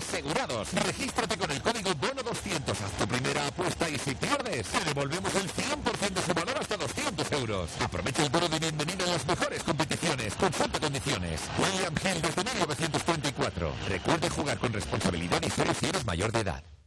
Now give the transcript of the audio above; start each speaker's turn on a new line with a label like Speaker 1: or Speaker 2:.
Speaker 1: asegurados. Regístrate con el código BONO200. Haz tu primera apuesta y si pierdes, te devolvemos el 100% de su valor hasta 200 euros. Aprovecha el bono de bienvenida en las mejores competiciones. Consulta condiciones. William Hill desde 1934. Recuerde jugar con responsabilidad y solo si eres mayor de edad.